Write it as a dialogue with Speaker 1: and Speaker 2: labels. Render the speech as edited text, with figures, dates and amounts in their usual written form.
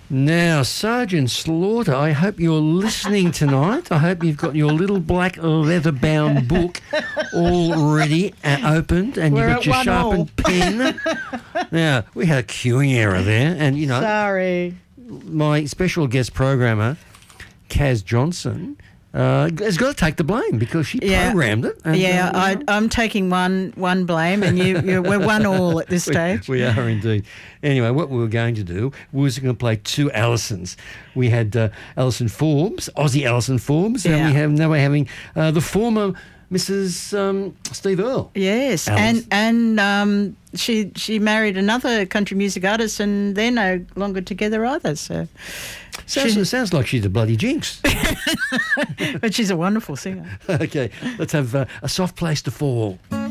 Speaker 1: Now, Sergeant Slaughter, I hope you're listening tonight. I hope you've got your little black leather-bound book all ready and opened, and
Speaker 2: We're
Speaker 1: you've got your
Speaker 2: at 1-1.
Speaker 1: sharpened pen. Now, we had a queuing error there, and, you know,
Speaker 2: Sorry.
Speaker 1: my special guest programmer, Kaz Johnson, has got to take the blame because she programmed it. And,
Speaker 2: I'm taking one blame, and we're 1-1 at this stage.
Speaker 1: We are indeed. Anyway, what we were going to do was going to play two Alisons. We had Alison Forbes, Aussie Alison Forbes, and now we're having the former Mrs. Steve Earle.
Speaker 2: Yes,
Speaker 1: Alice.
Speaker 2: and she married another country music artist, and they're no longer together either. So
Speaker 1: sounds like she's a bloody jinx.
Speaker 2: but she's a wonderful singer.
Speaker 1: Okay, let's have a soft place to fall.